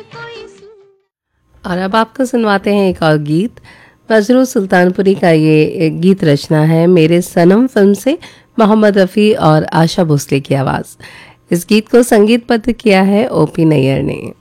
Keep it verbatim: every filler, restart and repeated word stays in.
और अब आपको सुनवाते हैं एक और गीत। मजरू सुल्तानपुरी का ये गीत रचना है मेरे सनम फिल्म से, मोहम्मद रफ़ी और आशा भोसले की आवाज़। इस गीत को संगीतबद्ध किया है ओपी नैयर ने।